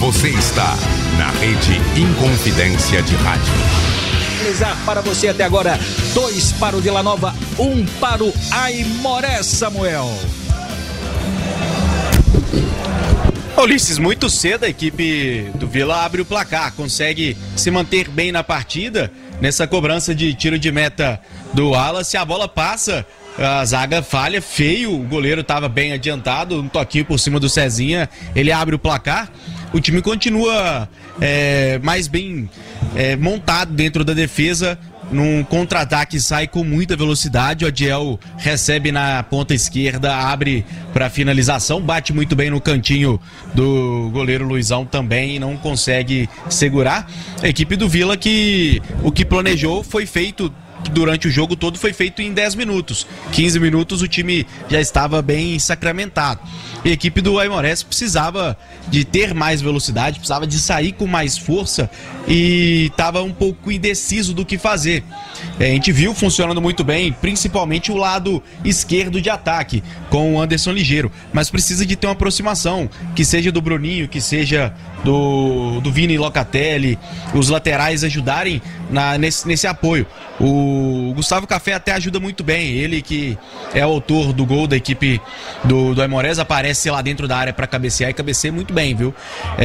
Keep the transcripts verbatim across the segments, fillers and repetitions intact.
Você está na Rede Inconfidência de Rádio. Para você até agora, dois para o Vila Nova, um para o Aimoré, Samuel. Ulisses, muito cedo a equipe do Vila abre o placar, consegue se manter bem na partida. Nessa cobrança de tiro de meta do Wallace, a bola passa, a zaga falha feio, o goleiro estava bem adiantado, um toquinho por cima do Cezinha, ele abre o placar. O time continua é, mais bem é, montado dentro da defesa. Num contra-ataque sai com muita velocidade. O Adiel recebe na ponta esquerda, abre para finalização, bate muito bem no cantinho do goleiro Luizão também e não consegue segurar. A equipe do Vila, que o que planejou foi feito durante o jogo todo, foi feito em dez minutos. quinze minutos o time já estava bem sacramentado. E a equipe do Aimorés precisava de ter mais velocidade, precisava de sair com mais força e estava um pouco indeciso do que fazer. É, a gente viu funcionando muito bem, principalmente o lado esquerdo de ataque, com o Anderson Ligeiro, mas precisa de ter uma aproximação, que seja do Bruninho, que seja do, do Vini Locatelli, os laterais ajudarem na, nesse, nesse apoio. O Gustavo Café até ajuda muito bem, ele que é o autor do gol da equipe do, do Aimorés, aparece lá dentro da área para cabecear e cabeceia muito bem, viu?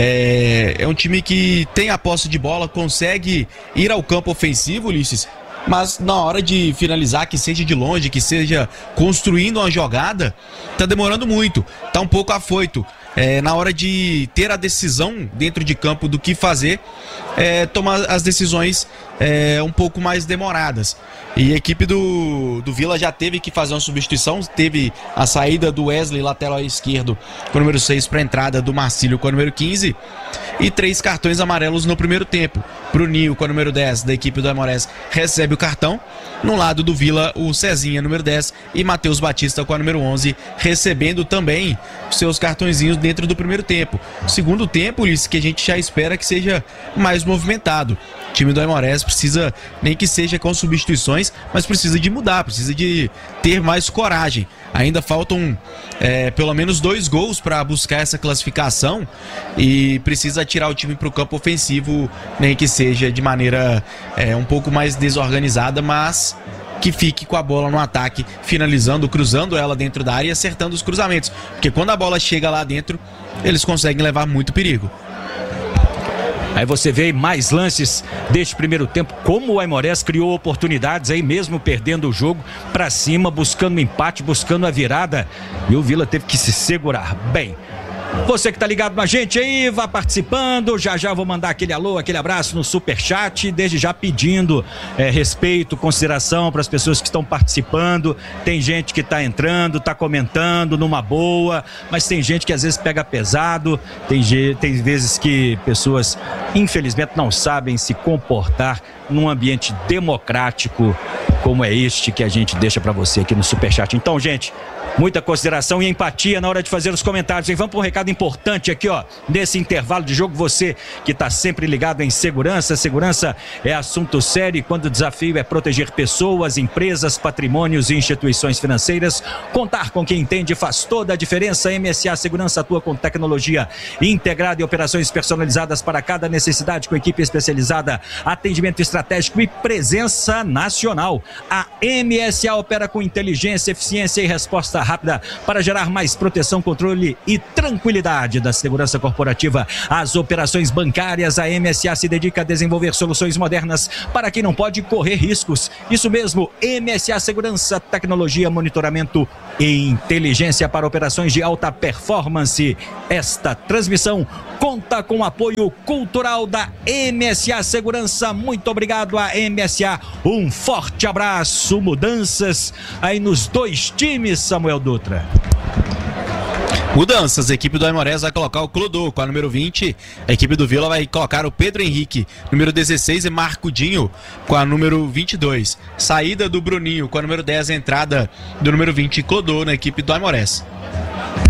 É, é um time que tem a posse de bola, consegue ir ao campo ofensivo, Ulisses, mas na hora de finalizar, que seja de longe, que seja construindo uma jogada, tá demorando muito, tá um pouco afoito. É, na hora de ter a decisão dentro de campo do que fazer, é, tomar as decisões é, um pouco mais demoradas. E a equipe do, do Vila já teve que fazer uma substituição, teve a saída do Wesley, lateral esquerdo, com o número seis, para a entrada do Marcílio com o número quinze, e três cartões amarelos no primeiro tempo. Bruninho, com o número dez, da equipe do Aimorés, recebe o cartão. No lado do Vila, o Cezinha, número dez, e Matheus Batista, com a número onze, recebendo também seus cartõezinhos dentro do primeiro tempo. Segundo tempo, isso que a gente já espera que seja mais movimentado. O time do Aimorés precisa, nem que seja com substituições, mas precisa de mudar, precisa de ter mais coragem. Ainda faltam é, pelo menos dois gols para buscar essa classificação e precisa tirar o time para o campo ofensivo, nem que seja de maneira é, um pouco mais desorganizada, mas que fique com a bola no ataque, finalizando, cruzando ela dentro da área e acertando os cruzamentos, porque quando a bola chega lá dentro, eles conseguem levar muito perigo. Aí você vê mais lances deste primeiro tempo, como o Aimorés criou oportunidades aí mesmo perdendo o jogo, pra cima, buscando um empate, buscando a virada, e o Vila teve que se segurar bem. Você que tá ligado na gente aí, vá participando, já já vou mandar aquele alô, aquele abraço no superchat, desde já pedindo é, respeito, consideração para as pessoas que estão participando. Tem gente que tá entrando, tá comentando numa boa, mas tem gente que às vezes pega pesado, tem, tem vezes que pessoas infelizmente não sabem se comportar num ambiente democrático como é este que a gente deixa para você aqui no superchat. Então, gente, muita consideração e empatia na hora de fazer os comentários. E vamos para um recado importante aqui, ó, nesse intervalo de jogo. Você que está sempre ligado em segurança. Segurança é assunto sério, quando o desafio é proteger pessoas, empresas, patrimônios e instituições financeiras. Contar com quem entende faz toda a diferença. M S A Segurança atua com tecnologia integrada e operações personalizadas para cada necessidade, com equipe especializada, atendimento estratégico e presença nacional. A M S A opera com inteligência, eficiência e resposta rápida para gerar mais proteção, controle e tranquilidade da segurança corporativa. As operações bancárias, a M S A se dedica a desenvolver soluções modernas para quem não pode correr riscos. Isso mesmo, M S A Segurança, tecnologia, monitoramento e inteligência para operações de alta performance. Esta transmissão conta com o apoio cultural da M S A Segurança. Muito obrigado a M S A. Um forte abraço. Mudanças aí nos dois times, Samuel Dutra. Mudanças, a equipe do Aimorés vai colocar o Clodô com a número vinte, a equipe do Vila vai colocar o Pedro Henrique, número dezesseis, e Marco Dinho com a número vinte e dois. Saída do Bruninho com a número dez, entrada do número vinte, Clodô na equipe do Aimorés.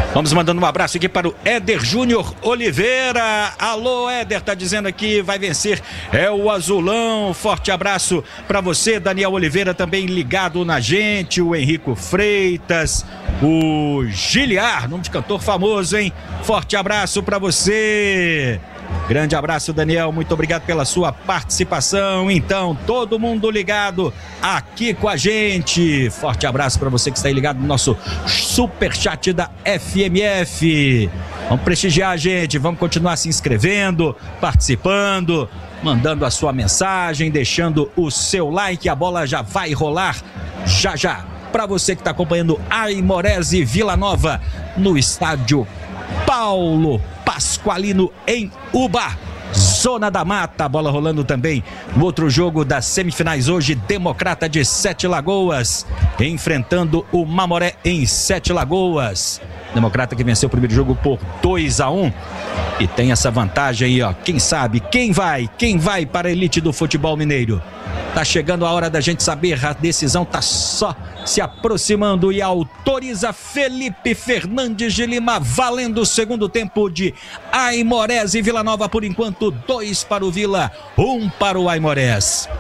Vamos mandando um abraço aqui para o Éder Júnior Oliveira. Alô, Éder, tá dizendo aqui, vai vencer, é o Azulão. Forte abraço para você, Daniel Oliveira, também ligado na gente, o Henrico Freitas, o Giliar, nome de cantor famoso, hein? Forte abraço para você. Grande abraço, Daniel, muito obrigado pela sua participação. Então, todo mundo ligado aqui com a gente. Forte abraço para você que está aí ligado no nosso superchat da F M F. Vamos prestigiar a gente, vamos continuar se inscrevendo, participando, mandando a sua mensagem, deixando o seu like. A bola já vai rolar já já. Para você que está acompanhando Aimorés e Vila Nova no estádio Paulo Pasqualino em Uba, Zona da Mata. A bola rolando também no outro jogo das semifinais hoje, Democrata de Sete Lagoas enfrentando o Mamoré em Sete Lagoas. Democrata que venceu o primeiro jogo por dois a um e tem essa vantagem aí, ó. Quem sabe, quem vai, quem vai para a elite do futebol mineiro? Tá chegando a hora da gente saber, a decisão tá só se aproximando e autoriza Felipe Fernandes de Lima, valendo o segundo tempo de Aimorés e Vila Nova. Por enquanto, dois para o Vila, um para o Aimorés.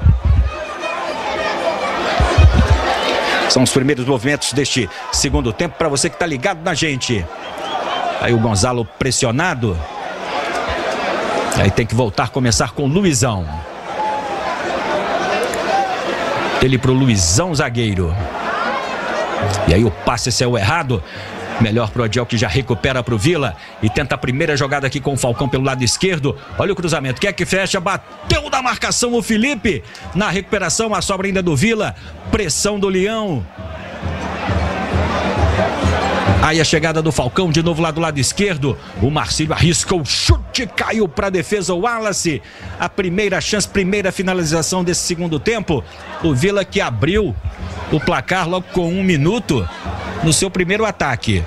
São os primeiros movimentos deste segundo tempo para você que está ligado na gente. Aí o Gonzalo pressionado. Aí tem que voltar, começar com o Luizão. Ele pro Luizão, zagueiro. E aí o passe saiu errado. Melhor pro Adiel, que já recupera pro Vila e tenta a primeira jogada aqui com o Falcão pelo lado esquerdo. Olha o cruzamento, quem é que fecha? Bateu na marcação o Felipe. Na recuperação, a sobra ainda do Vila. Pressão do Leão. Aí a chegada do Falcão, de novo lá do lado esquerdo. O Marcílio arrisca o chute, caiu para a defesa o Wallace. A primeira chance, primeira finalização desse segundo tempo. O Vila que abriu o placar logo com um minuto no seu primeiro ataque.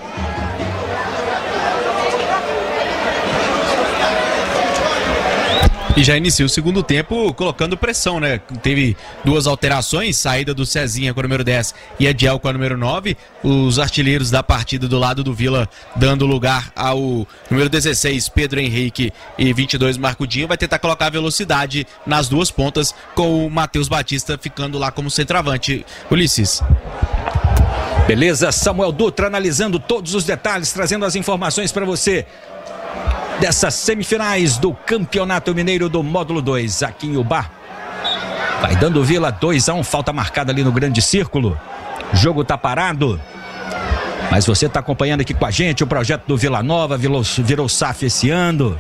E já inicia o segundo tempo colocando pressão, né? Teve duas alterações, saída do Cezinha com o número dez e Adiel com a número nove. Os artilheiros da partida do lado do Vila dando lugar ao número dezesseis, Pedro Henrique, e vinte e dois, Marcudinho. Vai tentar colocar velocidade nas duas pontas, com o Matheus Batista ficando lá como centroavante. Ulisses. Beleza, Samuel Dutra analisando todos os detalhes, trazendo as informações para você dessas semifinais do Campeonato Mineiro do Módulo dois, aqui em Ubá. Vai dando o Vila dois a um, falta marcada ali no grande círculo. O jogo tá parado, mas você tá acompanhando aqui com a gente o projeto do Vila Nova, virou, virou S A F esse ano.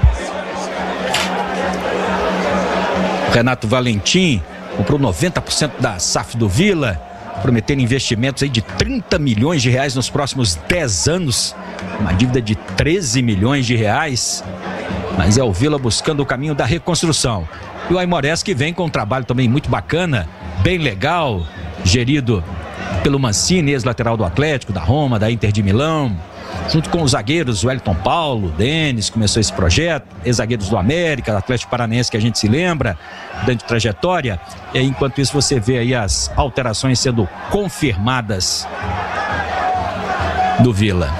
O Renato Valentim comprou noventa por cento da S A F do Vila, prometendo investimentos aí de trinta milhões de reais nos próximos dez anos. Uma dívida de treze milhões de reais. Mas é o Vila buscando o caminho da reconstrução. E o Aimorés que vem com um trabalho também muito bacana, bem legal, gerido pelo Mancini, ex-lateral do Atlético, da Roma, da Inter de Milão. Junto com os zagueiros, o Wellington Paulo, Denis, começou esse projeto. Ex-zagueiros do América, do Atlético Paranaense, que a gente se lembra, dando trajetória. E aí, enquanto isso, você vê aí as alterações sendo confirmadas do Vila.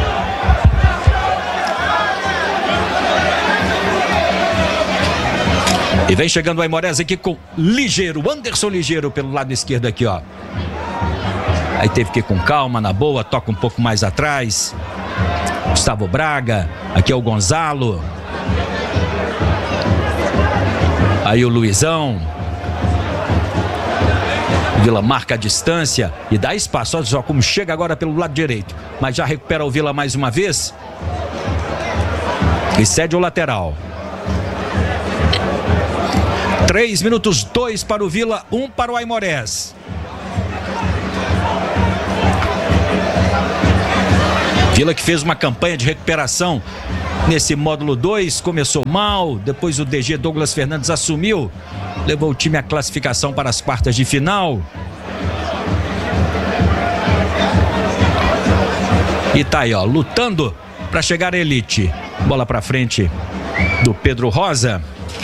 E vem chegando o Aimorés aqui com Ligeiro, Anderson Ligeiro pelo lado esquerdo aqui, ó. Aí teve que ir com calma, na boa, toca um pouco mais atrás. Gustavo Braga, aqui é o Gonzalo. Aí o Luizão. Vila marca a distância e dá espaço. Olha só como chega agora pelo lado direito. Mas já recupera o Vila mais uma vez. E cede o lateral. Três minutos, dois para o Vila, um para o Aimorés. Vila que fez uma campanha de recuperação nesse módulo dois, começou mal, depois o D G Douglas Fernandes assumiu, levou o time à classificação para as quartas de final. E tá aí, ó, lutando para chegar à elite. Bola para frente do Pedro Rosa.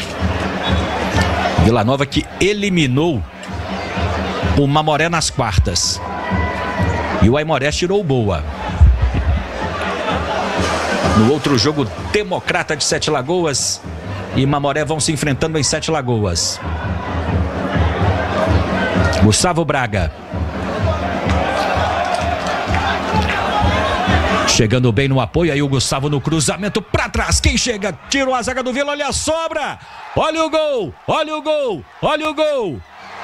Vila Nova que eliminou o Mamoré nas quartas. E o Aimorés tirou boa. No outro jogo, Democrata de Sete Lagoas e Mamoré vão se enfrentando em Sete Lagoas. Gustavo Braga. Chegando bem no apoio, aí o Gustavo no cruzamento pra trás. Quem chega? Tirou a zaga do Vila, olha a sobra. Olha o gol, olha o gol, olha o gol.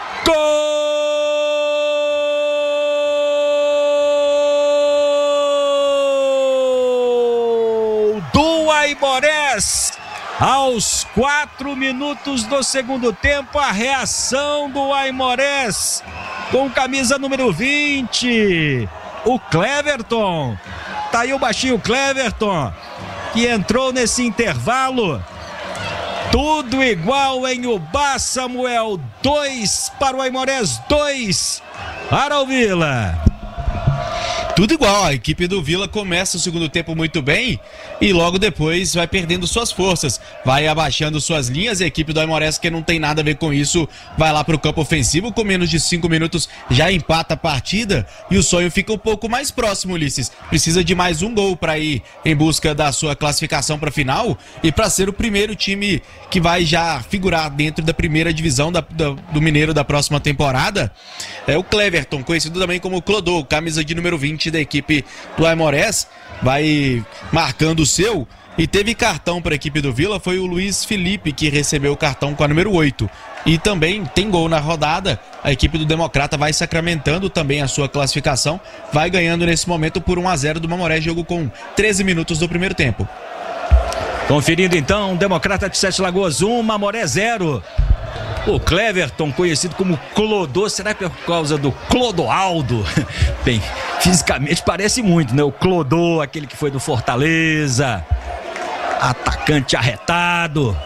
Gol do Aimorés. Aos quatro minutos do segundo tempo, a reação do Aimorés com camisa número vinte, o Cleverton. Tá aí o baixinho Cleverton, que entrou nesse intervalo. Tudo igual em Ubá, Samuel. Dois para o Aimorés, dois para o Vila. Tudo igual, a equipe do Vila começa o segundo tempo muito bem e logo depois vai perdendo suas forças, vai abaixando suas linhas. A equipe do Aimorés, que não tem nada a ver com isso, vai lá para o campo ofensivo, com menos de cinco minutos já empata a partida e o sonho fica um pouco mais próximo, Ulisses. Precisa de mais um gol para ir em busca da sua classificação para a final e para ser o primeiro time que vai já figurar dentro da primeira divisão da, da, do Mineiro da próxima temporada. É o Cleverton, conhecido também como Clodô, camisa de número vinte da equipe do Aimorés, vai marcando o seu. E teve cartão para a equipe do Vila, foi o Luiz Felipe que recebeu o cartão com a número oito. E também tem gol na rodada, a equipe do Democrata vai sacramentando também a sua classificação, vai ganhando nesse momento por um a zero do Mamoré, jogo com treze minutos do primeiro tempo. Conferindo então, Democrata de Sete Lagoas um, Mamoré zero. O Cleverton, conhecido como Clodô, será por causa do Clodoaldo? Bem, fisicamente parece muito, né? O Clodô, aquele que foi do Fortaleza, atacante arretado.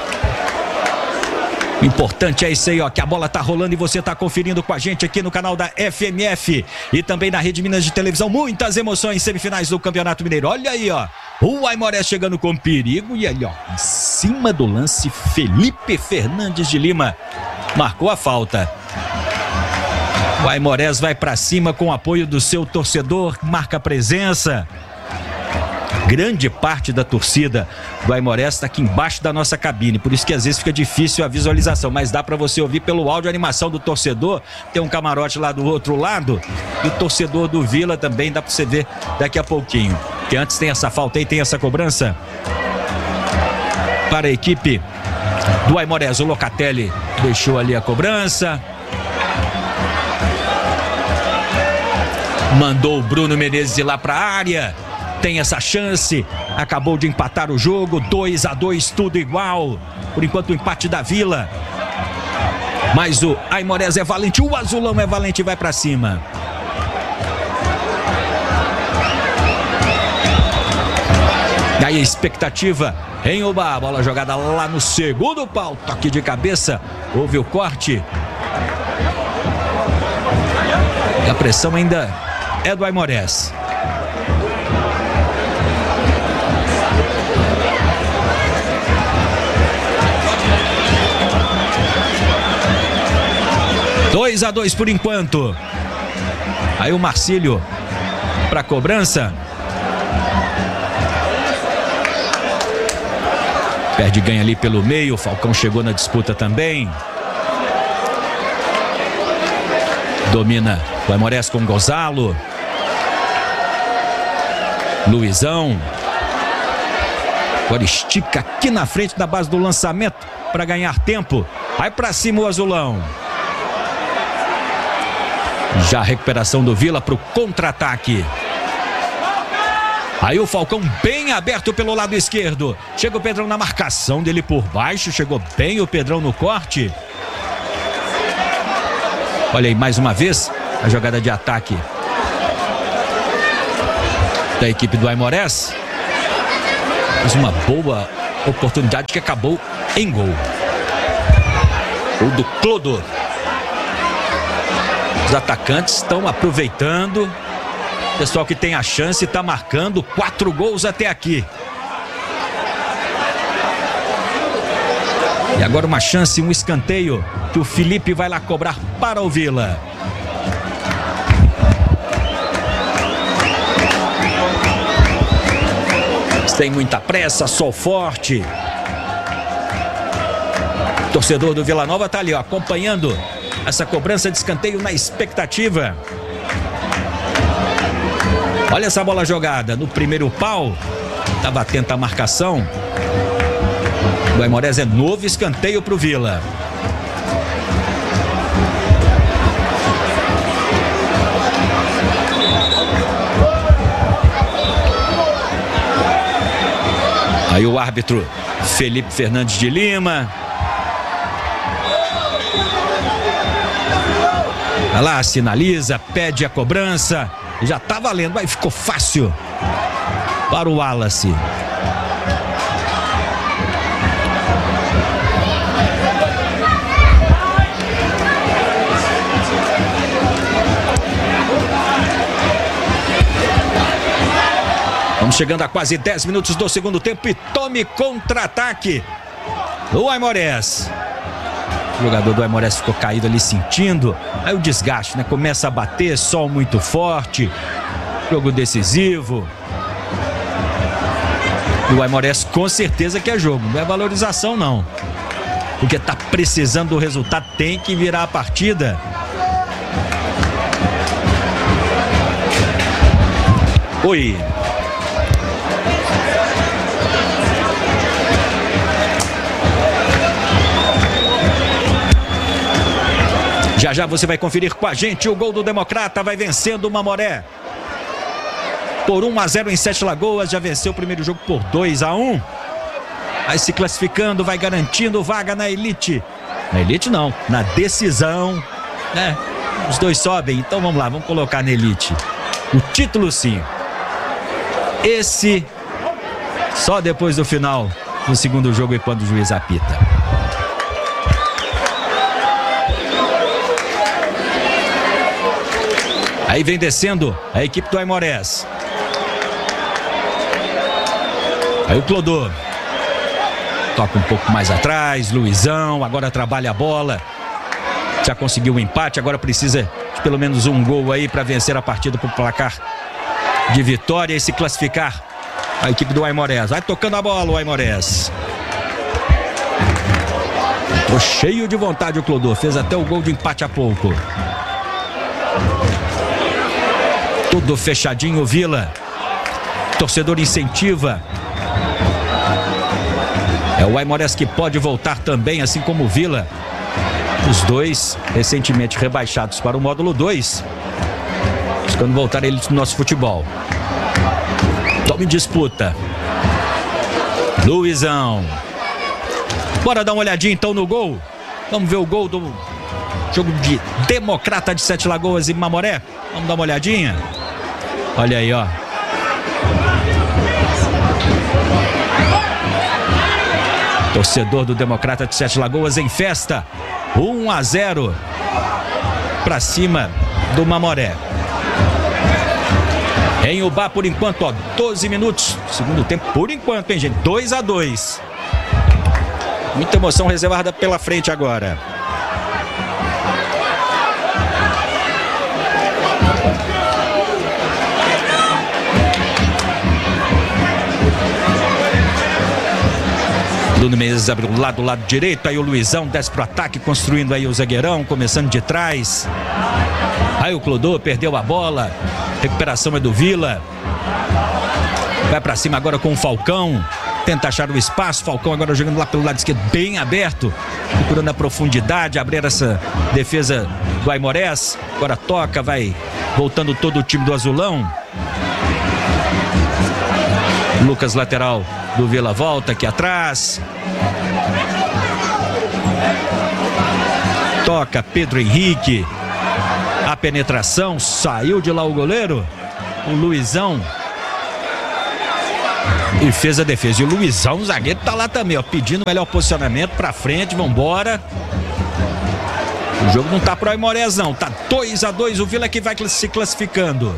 O importante é isso aí, ó, que a bola tá rolando e você tá conferindo com a gente aqui no canal da F M F e também na Rede Minas de Televisão. Muitas emoções, semifinais do Campeonato Mineiro. Olha aí, ó, o Aimorés chegando com perigo e ali, ó, em cima do lance, Felipe Fernandes de Lima marcou a falta. O Aimorés vai pra cima com o apoio do seu torcedor, marca presença. Grande parte da torcida do Aimorés está aqui embaixo da nossa cabine, por isso que às vezes fica difícil a visualização, mas dá para você ouvir pelo áudio a animação do torcedor. Tem um camarote lá do outro lado e o torcedor do Vila também dá para você ver daqui a pouquinho. Que antes tem essa falta aí, tem essa cobrança para a equipe do Aimorés. O Locatelli deixou ali a cobrança, mandou o Bruno Menezes ir lá para a área. Tem essa chance, acabou de empatar o jogo, dois a dois, tudo igual. Por enquanto o empate da Vila. Mas o Aimorés é valente, o Azulão é valente e vai pra cima. E aí a expectativa em Ubá, bola jogada lá no segundo pau, toque de cabeça, houve o corte. E a pressão ainda é do Aimorés. dois a dois por enquanto. Aí o Marcílio para cobrança. Perde ganha ali pelo meio. O Falcão chegou na disputa também. Domina o Aimorés com Gonzalo. Luizão. Agora estica aqui na frente da base do lançamento para ganhar tempo. Vai para cima o Azulão. Já a recuperação do Vila para o contra-ataque. Aí o Falcão bem aberto pelo lado esquerdo. Chega o Pedrão na marcação dele por baixo. Chegou bem o Pedrão no corte. Olha aí mais uma vez a jogada de ataque da equipe do Aimorés. Mas uma boa oportunidade que acabou em gol. O do Clodô. Os atacantes estão aproveitando. O pessoal que tem a chance está marcando quatro gols até aqui. E agora uma chance, um escanteio que o Felipe vai lá cobrar para o Vila. Sem muita pressa, sol forte. Torcedor do Vila Nova tá ali, ó, acompanhando essa cobrança de escanteio na expectativa. Olha essa bola jogada no primeiro pau. Estava atenta a marcação. O Aimorés é novo escanteio para o Vila. Aí o árbitro Felipe Fernandes de Lima. Vai lá, sinaliza, pede a cobrança. Já tá valendo, aí ficou fácil para o Wallace. Vamos chegando a quase dez minutos do segundo tempo e tome contra-ataque o Aimorés. O jogador do Aimorés ficou caído ali sentindo. Aí o desgaste, né? Começa a bater, sol muito forte. Jogo decisivo. E o Aimorés com certeza que é jogo. Não é valorização não. Porque tá precisando do resultado. Tem que virar a partida. Oi. Já já você vai conferir com a gente o gol do Democrata, vai vencendo o Mamoré por um a zero em Sete Lagoas, já venceu o primeiro jogo por dois a um. Vai se classificando, vai garantindo vaga na elite. Na elite não, na decisão, né? Os dois sobem, então vamos lá, vamos colocar na elite. O título sim. Esse só depois do final do segundo jogo e quando o juiz apita. Aí vem descendo a equipe do Aimorés. Aí o Clodô toca um pouco mais atrás. Luizão agora trabalha a bola. Já conseguiu o empate, agora precisa de pelo menos um gol aí para vencer a partida por placar de vitória e se classificar a equipe do Aimorés. Vai tocando a bola o Aimorés. Tô cheio de vontade o Clodô, fez até o gol de empate há pouco. Tudo fechadinho o Vila. Torcedor incentiva. É o Aimorés que pode voltar também, assim como o Vila. Os dois recentemente rebaixados para o módulo dois. Buscando voltar eles no nosso futebol. Tome disputa. Luizão. Bora dar uma olhadinha então no gol. Vamos ver o gol do jogo de Democrata de Sete Lagoas e Mamoré. Vamos dar uma olhadinha. Olha aí, ó. Torcedor do Democrata de Sete Lagoas em festa. um a zero para cima do Mamoré. Em Ubá por enquanto, ó, doze minutos. Segundo tempo por enquanto, hein, gente? dois a dois. Muita emoção reservada pela frente agora. Bruno Menezes abre o lado, lado direito, aí o Luizão desce pro ataque, construindo aí o zagueirão, começando de trás. Aí o Clodô perdeu a bola, recuperação é do Vila. Vai pra cima agora com o Falcão, tenta achar o espaço, Falcão agora jogando lá pelo lado esquerdo, bem aberto, procurando a profundidade, abrir essa defesa do Aimorés. Agora toca, vai voltando todo o time do Azulão. Lucas, lateral do Vila, volta aqui atrás. Toca Pedro Henrique. A penetração, saiu de lá o goleiro, o Luizão. E fez a defesa. E o Luizão, o zagueiro, tá lá também, ó, pedindo melhor posicionamento pra frente, vambora. O jogo não tá pro Aimorés não, tá dois a dois, o Vila que vai se classificando.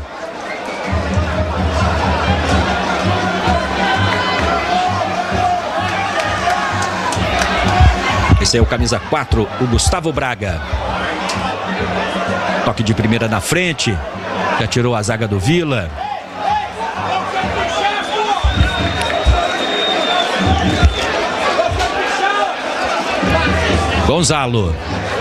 Esse é o camisa quatro, o Gustavo Braga. Toque de primeira na frente. Já tirou a zaga do Vila. Gonzalo.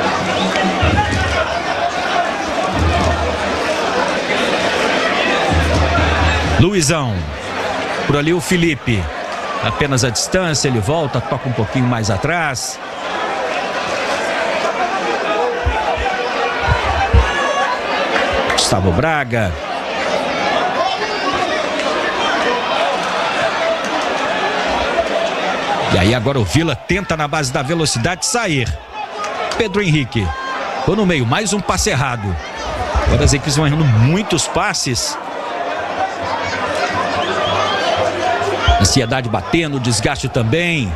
Luizão. Por ali o Felipe. Apenas a distância, ele volta, toca um pouquinho mais atrás. Gustavo Braga. E aí agora o Vila tenta na base da velocidade sair. Pedro Henrique. Ficou no meio, mais um passe errado. Agora as equipes vão errando muitos passes. Ansiedade batendo, desgaste também.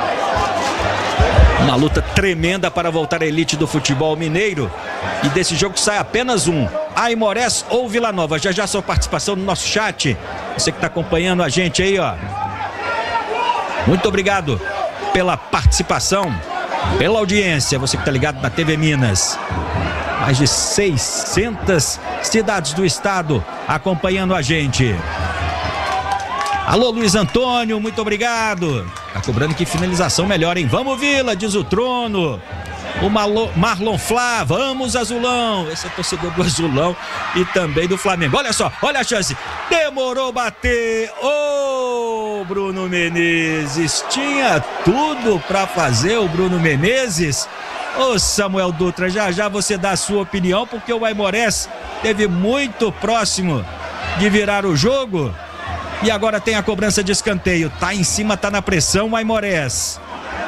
Uma luta tremenda para voltar à elite do futebol mineiro. E desse jogo sai apenas um. Aimorés ou Vila Nova. Já já sua participação no nosso chat. Você que está acompanhando a gente aí, ó. Muito obrigado pela participação, pela audiência. Você que está ligado na T V Minas. Mais de seiscentas cidades do estado acompanhando a gente. Alô, Luiz Antônio, muito obrigado. Tá cobrando que finalização melhor, hein? Vamos, Vila, diz o Trono. O Malo, Marlon Flá, vamos, Azulão. Esse é torcedor do Azulão e também do Flamengo. Olha só, olha a chance. Demorou bater. Ô, oh, Bruno Menezes. Tinha tudo para fazer o Bruno Menezes. Ô, oh, Samuel Dutra, já já você dá a sua opinião, porque o Aimorés esteve muito próximo de virar o jogo. E agora tem a cobrança de escanteio. Tá em cima, tá na pressão o Aimorés.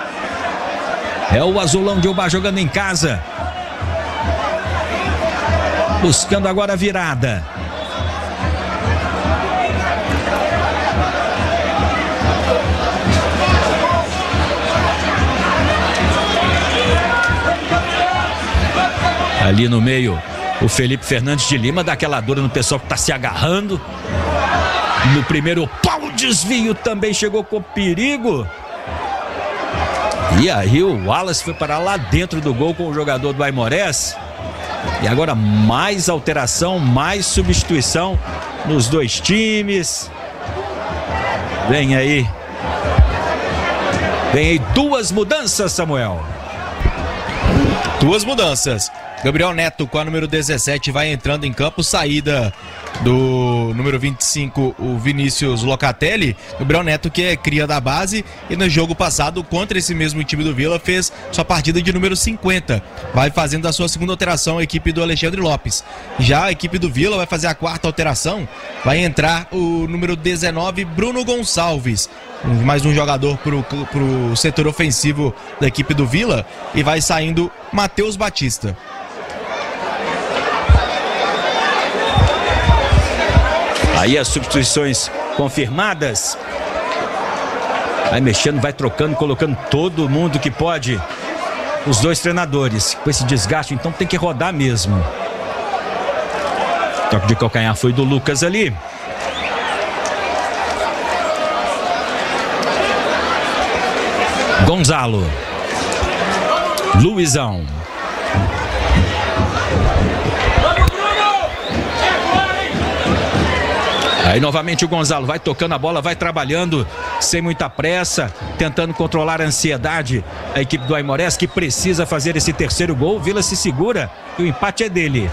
É o Azulão de Ubá jogando em casa. Buscando agora a virada. Ali no meio, o Felipe Fernandes de Lima dá aquela dura no pessoal que tá se agarrando. No primeiro pau, desvio também chegou com perigo. E aí o Wallace foi parar lá dentro do gol com o jogador do Aimorés. E agora mais alteração, mais substituição nos dois times. Vem aí. Vem aí duas mudanças, Samuel. Duas mudanças. Gabriel Neto com a número dezessete vai entrando em campo, saída do número vinte e cinco, o Vinícius Locatelli. Gabriel Neto, que é cria da base e no jogo passado contra esse mesmo time do Vila fez sua partida de número cinquenta. Vai fazendo a sua segunda alteração a equipe do Alexandre Lopes. Já a equipe do Vila vai fazer a quarta alteração, vai entrar o número dezenove, Bruno Gonçalves. Mais um jogador pro, pro setor ofensivo da equipe do Vila, e vai saindo Matheus Batista. Aí as substituições confirmadas. Vai mexendo, vai trocando, colocando todo mundo que pode. Os dois treinadores. Com esse desgaste, então tem que rodar mesmo. Toque de calcanhar foi do Lucas ali. Gonzalo. Luizão. Aí novamente o Gonzalo vai tocando a bola, vai trabalhando sem muita pressa, tentando controlar a ansiedade. A equipe do Aimorés, que precisa fazer esse terceiro gol. O Vila se segura e o empate é dele.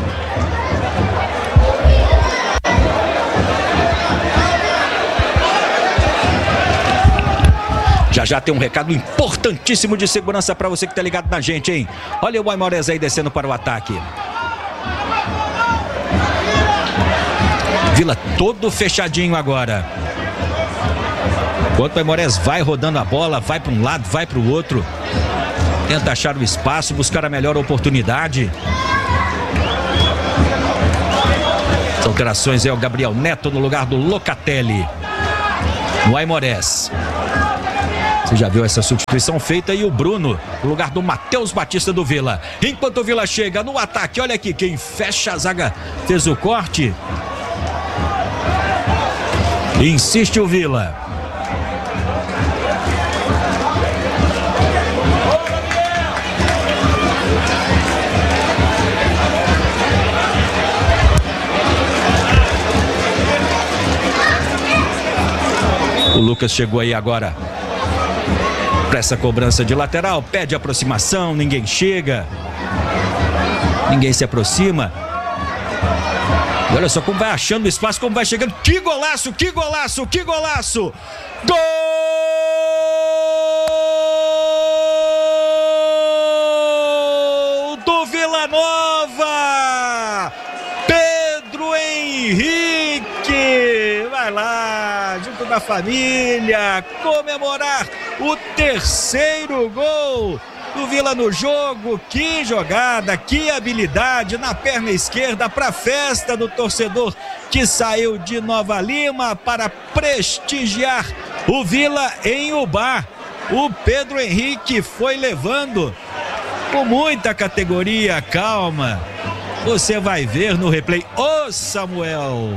Já já tem um recado importantíssimo de segurança para você que tá ligado na gente, hein? Olha o Aimorés aí descendo para o ataque. Vila todo fechadinho agora. Enquanto o Aimorés vai rodando a bola, vai para um lado, vai para o outro. Tenta achar o espaço, buscar a melhor oportunidade. As alterações é o Gabriel Neto no lugar do Locatelli. No Aimorés. Você já viu essa substituição feita, e o Bruno no lugar do Matheus Batista do Vila. Enquanto o Vila chega no ataque, olha aqui, quem fecha a zaga fez o corte. Insiste o Vila. O Lucas chegou aí agora para essa cobrança de lateral, pede aproximação, ninguém chega, ninguém se aproxima. E olha só como vai achando espaço, como vai chegando. Que golaço, que golaço, que golaço! Gol do Vila Nova! Pedro Henrique vai lá, junto da família, comemorar o terceiro gol do Vila no jogo. Que jogada, que habilidade na perna esquerda para a festa do torcedor que saiu de Nova Lima para prestigiar o Vila em Ubá. O Pedro Henrique foi levando com muita categoria, calma. Você vai ver no replay. Ô Samuel!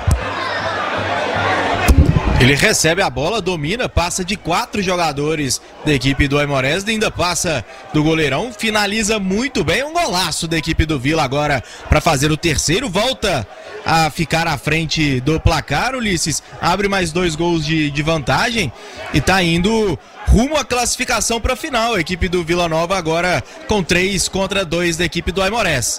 Ele recebe a bola, domina, passa de quatro jogadores da equipe do Aimorés, ainda passa do goleirão, finaliza muito bem, um golaço da equipe do Vila agora para fazer o terceiro, volta a ficar à frente do placar, Ulisses, abre mais dois gols de, de vantagem e tá indo rumo à classificação para a final. A equipe do Vila Nova agora com três contra dois da equipe do Aimorés.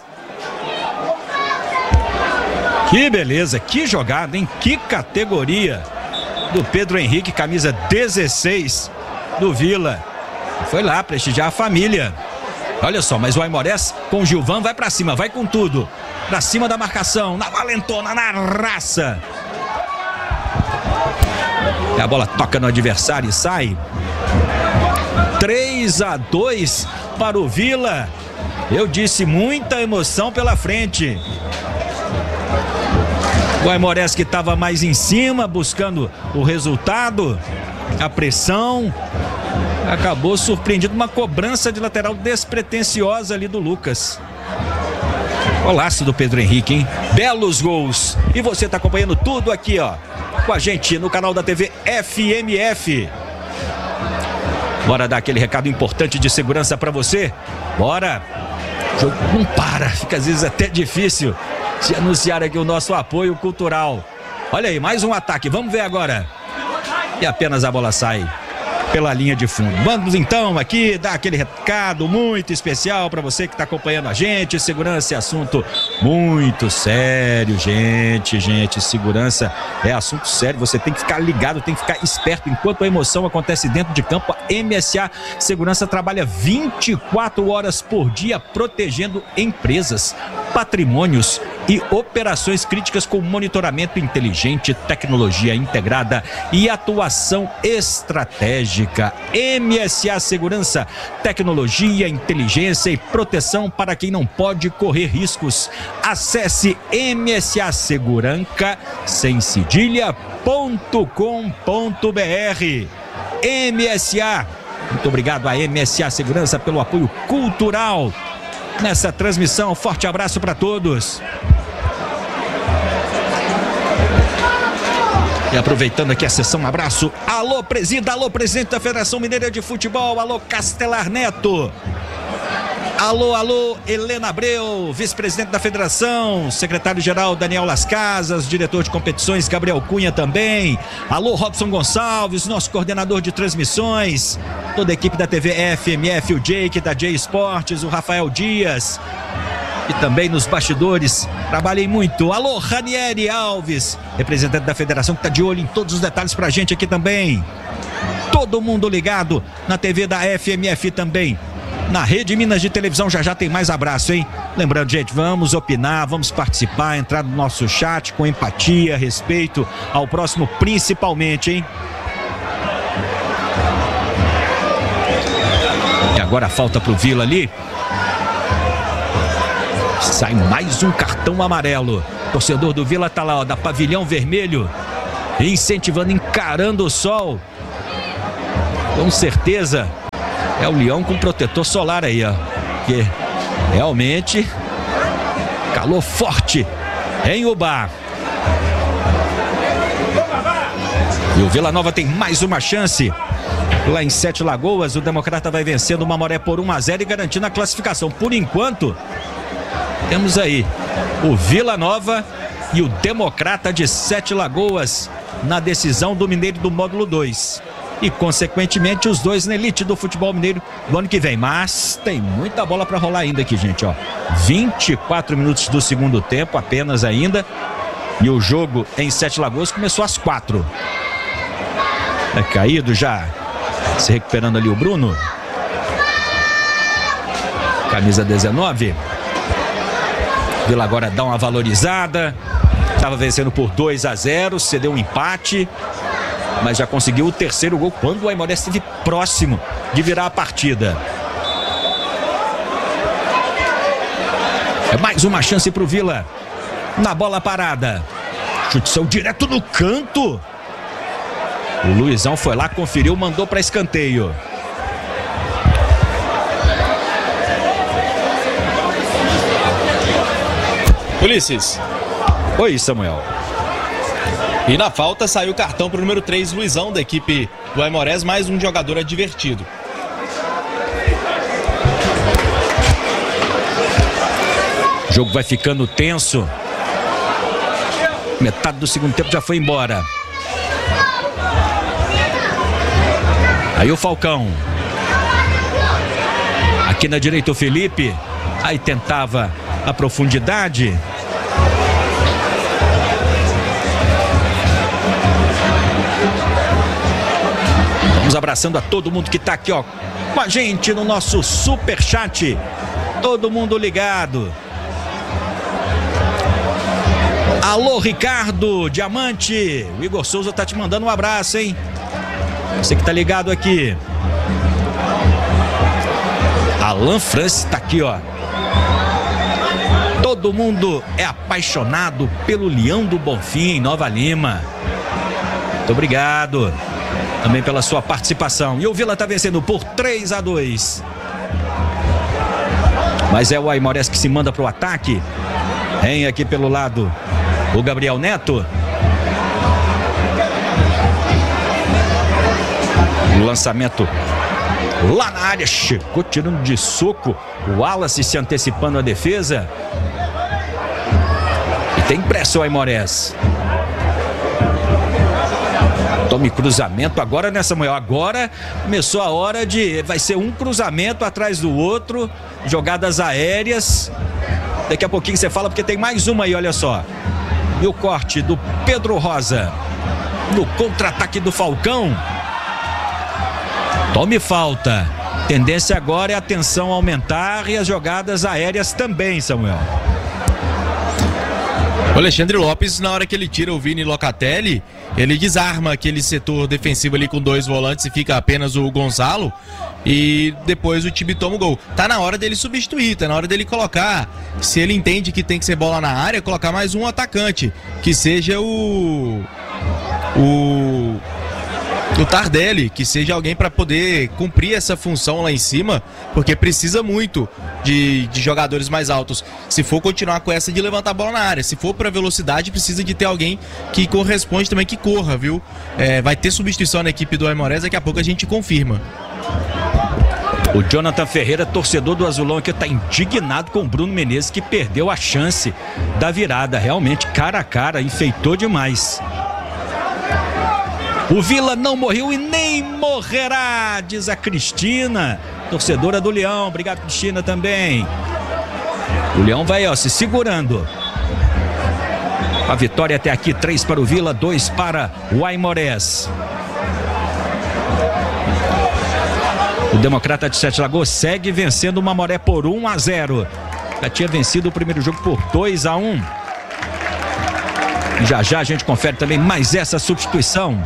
Que beleza, que jogada, hein? Que categoria do Pedro Henrique, camisa dezesseis do Vila. Foi lá prestigiar a família. Olha só, mas o Aimorés com o Gilvan vai pra cima, vai com tudo. Pra cima da marcação, na valentona, na raça. E a bola toca no adversário e sai. três a dois para o Vila. Eu disse, muita emoção pela frente. O Aimorés que estava mais em cima, buscando o resultado, a pressão, acabou surpreendido, uma cobrança de lateral despretensiosa ali do Lucas. Golaço do Pedro Henrique, hein? Belos gols. E você está acompanhando tudo aqui, ó, com a gente no canal da T V F M F. Bora dar aquele recado importante de segurança para você? Bora! O jogo não para, fica às vezes até difícil de anunciar aqui o nosso apoio cultural. Olha aí, mais um ataque, vamos ver agora. E apenas a bola sai pela linha de fundo. Vamos então aqui dar aquele recado muito especial para você que está acompanhando a gente. Segurança é assunto muito sério, gente, gente, segurança é assunto sério, você tem que ficar ligado, tem que ficar esperto. Enquanto a emoção acontece dentro de campo, a M S A Segurança trabalha vinte e quatro horas por dia protegendo empresas, patrimônios e operações críticas com monitoramento inteligente, tecnologia integrada e atuação estratégica. M S A Segurança, tecnologia, inteligência e proteção para quem não pode correr riscos. Acesse m s a seguranca sem cedilha ponto com ponto b r. M S A, muito obrigado a M S A Segurança pelo apoio cultural nessa transmissão. Forte abraço para todos. E aproveitando aqui a sessão, um abraço. Alô, presida, alô, presidente da Federação Mineira de Futebol, alô, Castelar Neto. Alô, alô, Helena Abreu, vice-presidente da Federação, secretário-geral Daniel Las Casas, diretor de competições Gabriel Cunha também. Alô, Robson Gonçalves, nosso coordenador de transmissões, toda a equipe da T V F M F, o Jake da J Esportes, o Rafael Dias. E também nos bastidores, trabalhei muito. Alô, Ranieri Alves, representante da federação, que está de olho em todos os detalhes pra gente aqui também. Todo mundo ligado na T V da F M F também. Na Rede Minas de Televisão, já já tem mais abraço, hein? Lembrando, gente, vamos opinar, vamos participar, entrar no nosso chat com empatia, respeito ao próximo principalmente, hein? E agora falta pro Vila ali. Sai mais um cartão amarelo. Torcedor do Vila tá lá, ó, da pavilhão vermelho, incentivando, encarando o sol. Com certeza é o leão com protetor solar aí, ó. Porque realmente calor forte em Ubá. E o Vila Nova tem mais uma chance. Lá em Sete Lagoas, o Democrata vai vencendo o Mamoré por um a zero e garantindo a classificação. Por enquanto, temos aí o Vila Nova e o Democrata de Sete Lagoas na decisão do Mineiro do módulo dois. e, consequentemente, os dois na elite do futebol mineiro do ano que vem. Mas tem muita bola para rolar ainda aqui, gente, ó. vinte e quatro minutos do segundo tempo apenas ainda. E o jogo em Sete Lagoas começou às quatro. É caído já. Se recuperando ali o Bruno. Camisa dezenove. Vila agora dá uma valorizada. Estava vencendo por dois a zero. Cedeu um empate. Mas já conseguiu o terceiro gol quando o Aimorés esteve próximo de virar a partida. É mais uma chance para o Vila. Na bola parada. Chute seu direto no canto. O Luizão foi lá, conferiu, mandou para escanteio. Ulisses. Oi, Samuel. E na falta saiu o cartão para o número três, Luizão, da equipe do Aimorés, mais um jogador advertido. O jogo vai ficando tenso. Metade do segundo tempo já foi embora. Aí o Falcão. Aqui na direita o Felipe. Aí tentava a profundidade. Vamos abraçando a todo mundo que tá aqui, ó, com a gente no nosso superchat. Todo mundo ligado. Alô, Ricardo Diamante. O Igor Souza tá te mandando um abraço, hein? Você que tá ligado aqui. Alan Francis tá aqui, ó. Todo mundo é apaixonado pelo Leão do Bonfim em Nova Lima. Muito obrigado também pela sua participação. E o Vila tá vencendo por três a dois. Mas é o Aimorés que se manda pro ataque. Vem aqui pelo lado o Gabriel Neto. O lançamento lá na área. Chegou tirando de soco. O Wallace se antecipando a defesa. E tem pressa o Aimorés. Tome cruzamento agora nessa manhã. Agora começou a hora de... Vai ser um cruzamento atrás do outro. Jogadas aéreas. Daqui a pouquinho você fala, porque tem mais uma aí, olha só. E o corte do Pedro Rosa. No contra-ataque do Falcão. Tome falta. Tendência agora é a tensão aumentar e as jogadas aéreas também, Samuel. O Alexandre Lopes, na hora que ele tira o Vini Locatelli, ele desarma aquele setor defensivo ali com dois volantes e fica apenas o Gonzalo. E depois o time toma o gol. Tá na hora dele substituir, tá na hora dele colocar, se ele entende que tem que ser bola na área, colocar mais um atacante, que seja o o o Tardelli, que seja alguém para poder cumprir essa função lá em cima, porque precisa muito de, de jogadores mais altos. Se for continuar com essa de levantar a bola na área, se for para velocidade, precisa de ter alguém que corresponde também, que corra, viu? É, vai ter substituição na equipe do Aimorés, daqui a pouco a gente confirma. O Jonathan Ferreira, torcedor do Azulão, aqui está indignado com o Bruno Menezes, que perdeu a chance da virada. Realmente, cara a cara, enfeitou demais. O Vila não morreu e nem morrerá, diz a Cristina, torcedora do Leão. Obrigado, Cristina, também. O Leão vai, ó, se segurando. A vitória até aqui, três para o Vila, dois para o Aimorés. O Democrata de Sete Lagoas segue vencendo o Mamoré por um a zero. Já tinha vencido o primeiro jogo por dois a um. E já já a gente confere também mais essa substituição.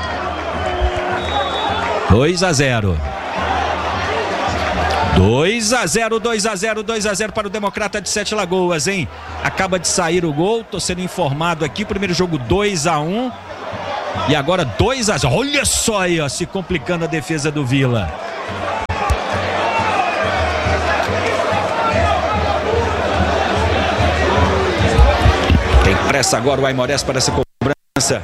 dois a zero. dois a zero, dois a zero, dois a zero para o Democrata de Sete Lagoas, hein? Acaba de sair o gol, tô sendo informado aqui. Primeiro jogo dois a um. E agora dois a zero. Olha só aí, ó, se complicando a defesa do Vila. Tem pressa agora o Aimorés para essa cobrança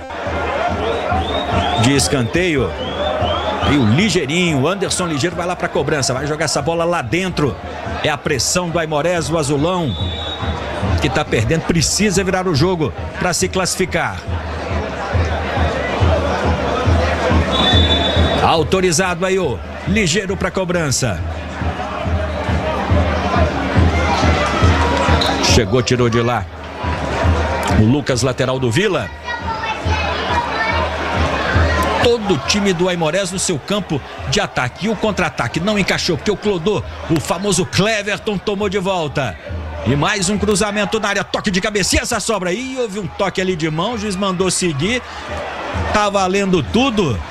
de escanteio. E o Ligeirinho, o Anderson Ligeiro vai lá para a cobrança, vai jogar essa bola lá dentro. É a pressão do Aimorés, o Azulão, que está perdendo, precisa virar o jogo para se classificar. Autorizado aí o Ligeiro para cobrança. Chegou, tirou de lá o Lucas, lateral do Vila. Todo o time do Aimorés no seu campo de ataque. E o contra-ataque não encaixou, porque o Clodô, o famoso Cleverton, tomou de volta. E mais um cruzamento na área, toque de cabeça, essa sobra aí, houve um toque ali de mão, o juiz mandou seguir. Tá valendo tudo.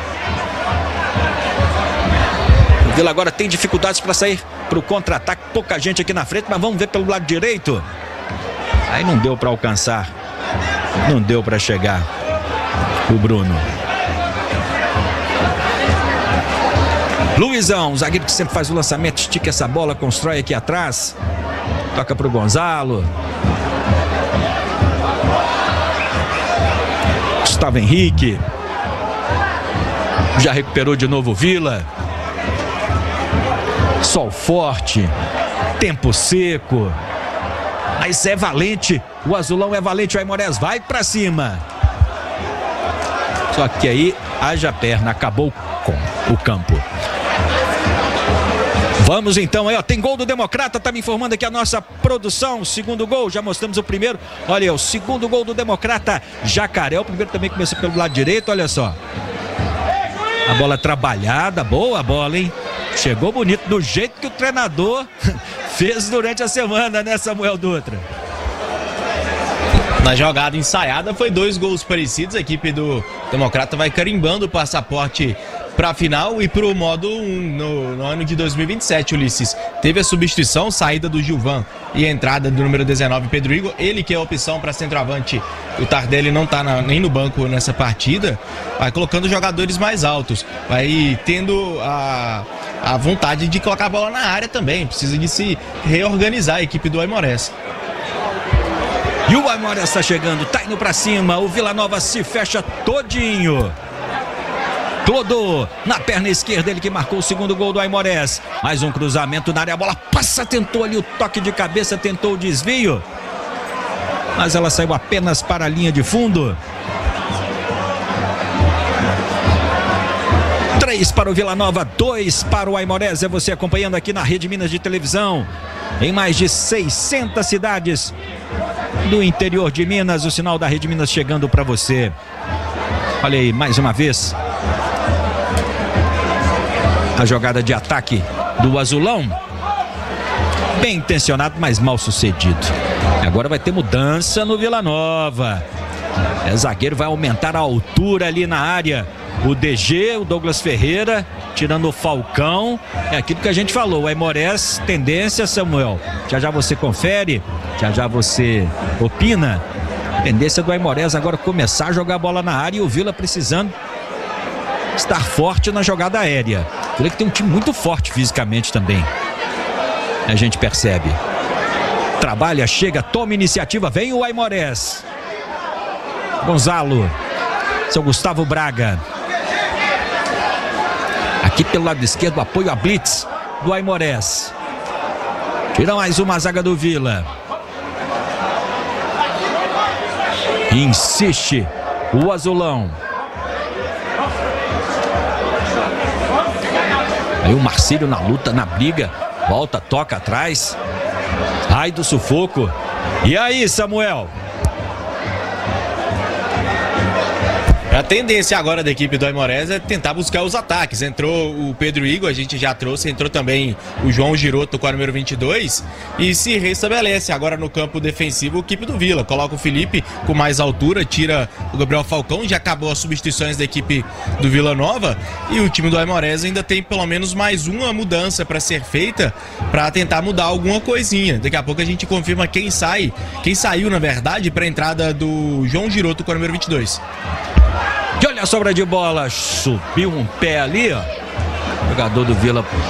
O Vila agora tem dificuldades para sair para o contra-ataque, pouca gente aqui na frente, mas vamos ver pelo lado direito. Aí não deu para alcançar, não deu para chegar o Bruno. Luizão, zagueiro que sempre faz o lançamento, estica essa bola, constrói aqui atrás. Toca pro Gonzalo. Gustavo Henrique. Já recuperou de novo o Vila. Sol forte. Tempo seco. Mas é valente. O azulão é valente. O Aimorés vai pra cima. Só que aí haja perna. Acabou com o campo. Vamos então aí, ó, tem gol do Democrata, tá me informando aqui a nossa produção, segundo gol, já mostramos o primeiro, olha, o segundo gol do Democrata, Jacaré, o primeiro também começou pelo lado direito, olha só. A bola trabalhada, boa bola, hein? Chegou bonito, do jeito que o treinador fez durante a semana, né, Samuel Dutra? Na jogada ensaiada foi dois gols parecidos, a equipe do Democrata vai carimbando o passaporte para a final e para o modo um no, no ano de dois mil e vinte e sete, Ulisses. Teve a substituição, saída do Gilvan e a entrada do número dezenove, Pedro Igor. Ele que é a opção para centroavante. O Tardelli não está nem no banco nessa partida. Vai colocando jogadores mais altos. Vai tendo a, a vontade de colocar a bola na área também. Precisa de se reorganizar a equipe do Aimorés. E o Aimorés está chegando, tá indo para cima. O Vila Nova se fecha todinho. Clodô, na perna esquerda, ele que marcou o segundo gol do Aimorés. Mais um cruzamento na área, a bola passa, tentou ali o toque de cabeça, tentou o desvio. Mas ela saiu apenas para a linha de fundo. Três para o Vila Nova, dois para o Aimorés. É você acompanhando aqui na Rede Minas de Televisão. Em mais de seiscentas cidades do interior de Minas, o sinal da Rede Minas chegando para você. Olha aí, mais uma vez. A jogada de ataque do azulão. Bem intencionado, mas mal sucedido. Agora vai ter mudança no Vila Nova. O zagueiro vai aumentar a altura ali na área. O D G, o Douglas Ferreira, tirando o Falcão. É aquilo que a gente falou. O Aimorés, tendência, Samuel. Já já você confere, já já você opina. Tendência do Aimorés agora começar a jogar a bola na área e o Vila precisando estar forte na jogada aérea. Ele que tem um time muito forte fisicamente também. A gente percebe. Trabalha, chega, toma iniciativa, vem o Aimorés. Gonzalo. Seu Gustavo Braga. Aqui pelo lado esquerdo, apoio a blitz do Aimorés. Tira mais uma zaga do Vila. Insiste o azulão. Aí o Marcílio na luta, na briga. Volta, toca atrás. Ai do sufoco. E aí, Samuel? A tendência agora da equipe do Aimorés é tentar buscar os ataques. Entrou o Pedro Igor, a gente já trouxe, entrou também o João Giroto com a número vinte e dois e se restabelece agora no campo defensivo a equipe do Vila. Coloca o Felipe com mais altura, tira o Gabriel Falcão, já acabou as substituições da equipe do Vila Nova e o time do Aimorés ainda tem pelo menos mais uma mudança para ser feita para tentar mudar alguma coisinha. Daqui a pouco a gente confirma quem sai, quem saiu na verdade para a entrada do João Giroto com a número vinte e dois. E olha a sobra de bola, subiu um pé ali, ó. O jogador do Vila